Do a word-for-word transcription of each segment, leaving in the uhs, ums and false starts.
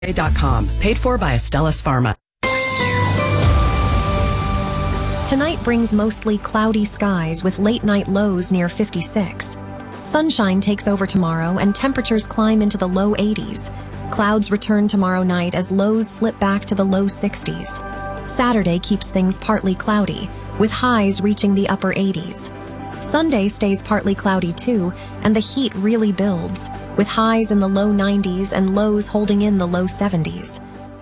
dot com. Paid for by Astellas Pharma. Tonight brings mostly cloudy skies with late-night lows near fifty-six. Sunshine takes over tomorrow and temperatures climb into the low eighties. Clouds return tomorrow night as lows slip back to the low sixties. Saturday keeps things partly cloudy, with highs reaching the upper eighties. Sunday stays partly cloudy too, and the heat really builds, with highs in the low nineties and lows holding in the low seventies.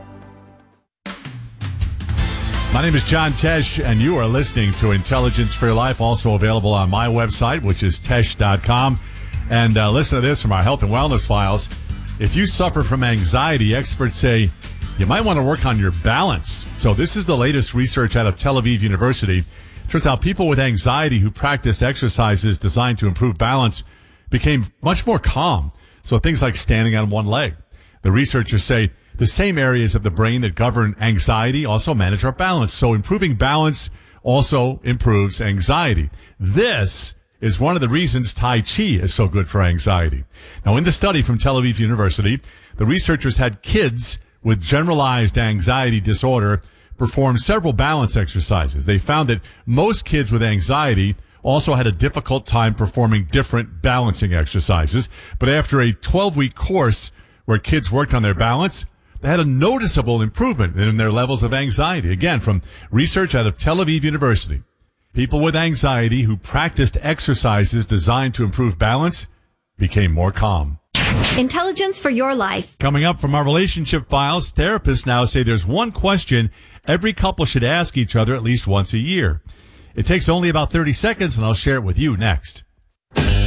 My name is John Tesh, and you are listening to Intelligence for Your Life, also available on my website, which is tesh dot com. And uh, listen to this from our health and wellness files. If you suffer from anxiety, experts say you might want to work on your balance. So this is the latest research out of Tel Aviv University. Turns out people with anxiety who practiced exercises designed to improve balance became much more calm. So things like standing on one leg. The researchers say the same areas of the brain that govern anxiety also manage our balance. So improving balance also improves anxiety. This is one of the reasons Tai Chi is so good for anxiety. Now, in the study from Tel Aviv University, the researchers had kids with generalized anxiety disorder perform several balance exercises. They found that most kids with anxiety also had a difficult time performing different balancing exercises. But after a twelve-week course where kids worked on their balance, they had a noticeable improvement in their levels of anxiety. Again, from research out of Tel Aviv University, people with anxiety who practiced exercises designed to improve balance became more calm. Intelligence for your life. Coming up from our relationship files, therapists now say there's one question every couple should ask each other at least once a year. It takes only about thirty seconds, and I'll share it with you next.